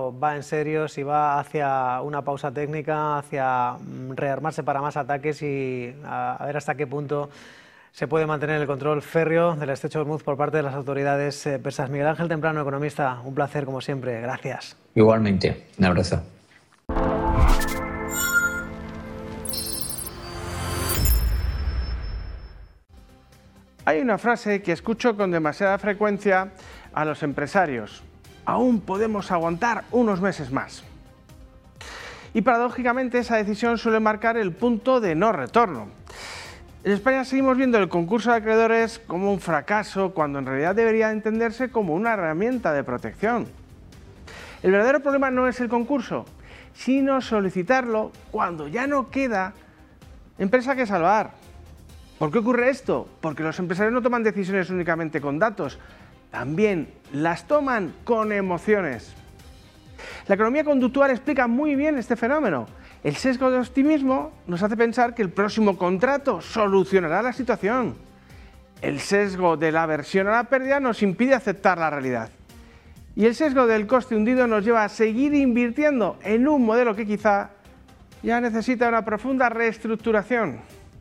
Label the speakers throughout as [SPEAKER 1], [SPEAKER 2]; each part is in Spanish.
[SPEAKER 1] esto va en serio, si va hacia una pausa técnica, hacia rearmarse para más ataques y a ver hasta qué punto se puede mantener el control férreo del estrecho de Hormuz por parte de las autoridades persas. Miguel Ángel Temprano, economista, un placer como siempre. Gracias.
[SPEAKER 2] Igualmente, un abrazo.
[SPEAKER 3] Hay una frase que escucho con demasiada frecuencia a los empresarios: aún podemos aguantar unos meses más. Y paradójicamente esa decisión suele marcar el punto de no retorno. En España seguimos viendo el concurso de acreedores como un fracaso, cuando en realidad debería entenderse como una herramienta de protección. El verdadero problema no es el concurso, sino solicitarlo cuando ya no queda empresa que salvar. ¿Por qué ocurre esto? Porque los empresarios no toman decisiones únicamente con datos, también las toman con emociones. La economía conductual explica muy bien este fenómeno. El sesgo de optimismo nos hace pensar que el próximo contrato solucionará la situación. El sesgo de la aversión a la pérdida nos impide aceptar la realidad. Y el sesgo del coste hundido nos lleva a seguir invirtiendo en un modelo que quizá ya necesita una profunda reestructuración.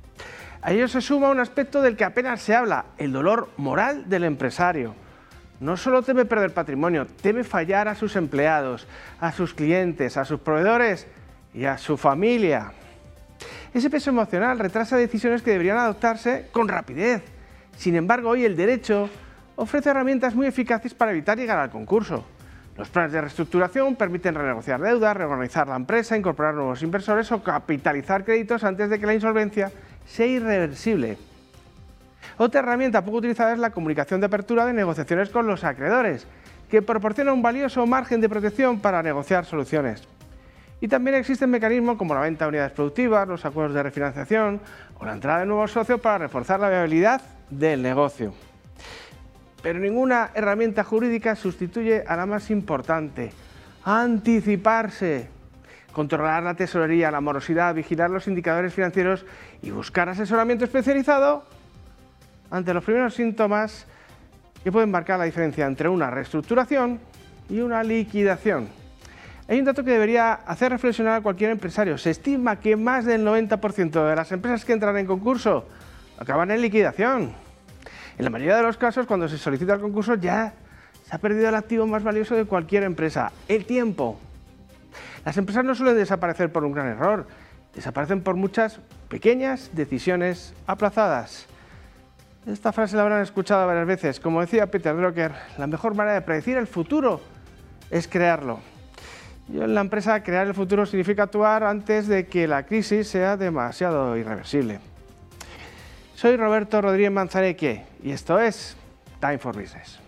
[SPEAKER 3] A ello se suma un aspecto del que apenas se habla: el dolor moral del empresario. No solo teme perder patrimonio, teme fallar a sus empleados, a sus clientes, a sus proveedores y a su familia. Ese peso emocional retrasa decisiones que deberían adoptarse con rapidez. Sin embargo, hoy el derecho ofrece herramientas muy eficaces para evitar llegar al concurso. Los planes de reestructuración permiten renegociar deudas, reorganizar la empresa, incorporar nuevos inversores o capitalizar créditos antes de que la insolvencia sea irreversible. Otra herramienta poco utilizada es la comunicación de apertura de negociaciones con los acreedores, que proporciona un valioso margen de protección para negociar soluciones. Y también existen mecanismos como la venta de unidades productivas, los acuerdos de refinanciación o la entrada de nuevos socios para reforzar la viabilidad del negocio. Pero ninguna herramienta jurídica sustituye a la más importante: anticiparse. Controlar la tesorería, la morosidad, vigilar los indicadores financieros y buscar asesoramiento especializado ante los primeros síntomas que pueden marcar la diferencia entre una reestructuración y una liquidación. Hay un dato que debería hacer reflexionar a cualquier empresario. Se estima que más del 90% de las empresas que entran en concurso acaban en liquidación. En la mayoría de los casos, cuando se solicita el concurso, ya se ha perdido el activo más valioso de cualquier empresa: el tiempo. Las empresas no suelen desaparecer por un gran error, desaparecen por muchas pequeñas decisiones aplazadas. Esta frase la habrán escuchado varias veces. Como decía Peter Drucker, la mejor manera de predecir el futuro es crearlo. Y en la empresa, crear el futuro significa actuar antes de que la crisis sea demasiado irreversible. Soy Roberto Rodríguez Manzaneque y esto es Time for Business.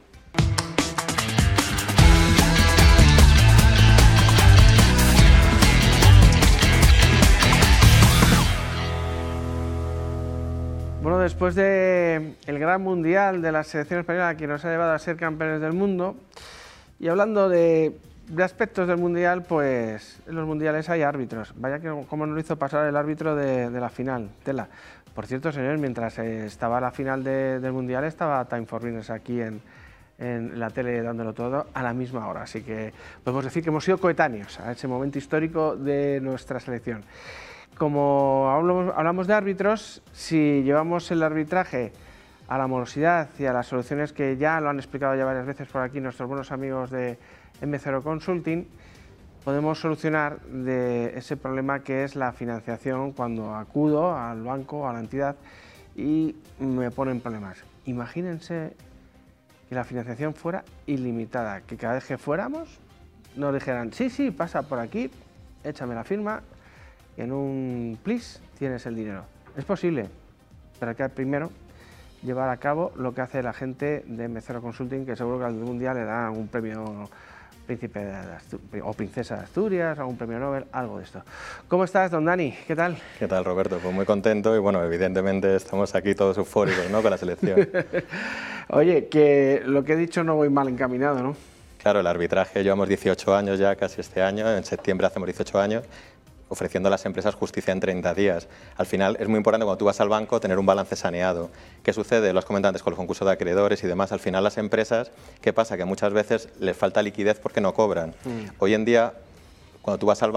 [SPEAKER 3] Bueno, después del gran mundial de la selección española que nos ha llevado a ser campeones del mundo, y hablando de aspectos del mundial, pues en los mundiales hay árbitros. Vaya que cómo nos lo hizo pasar el árbitro de la final, tela. Por cierto, señores, mientras estaba la final del mundial, estaba Time for Business aquí en la tele dándolo todo a la misma hora. Así que podemos decir que hemos sido coetáneos a ese momento histórico de nuestra selección. Como hablamos de árbitros, si llevamos el arbitraje a la morosidad y a las soluciones que ya lo han explicado ya varias veces por aquí nuestros buenos amigos de M0 Consulting, podemos solucionar de ese problema que es la financiación cuando acudo al banco o a la entidad y me ponen problemas. Imagínense que la financiación fuera ilimitada, que cada vez que fuéramos nos dijeran: sí, pasa por aquí, échame la firma, y en un plis tienes el dinero. Es posible, pero hay que primero llevar a cabo lo que hace la gente de M0 Consulting, que seguro que algún día le dan un premio Príncipe o Princesa de Asturias, algún premio Nobel, algo de esto. ¿Cómo estás, don Dani? ¿Qué tal?
[SPEAKER 4] ¿Qué tal, Roberto? Pues muy contento y bueno, evidentemente estamos aquí todos eufóricos, ¿no?, con la selección.
[SPEAKER 3] Oye, que lo que he dicho no voy mal encaminado, ¿no?
[SPEAKER 4] Claro, el arbitraje, llevamos 18 años ya, casi este año, en septiembre hacemos 18 años, ofreciendo a las empresas justicia en 30 días. Al final es muy importante cuando tú vas al banco tener un balance saneado. ¿Qué sucede? Lo has comentado antes con los concursos de acreedores y demás. Al final las empresas, ¿qué pasa? Que muchas veces les falta liquidez porque no cobran. Hoy en día, cuando tú vas al banco,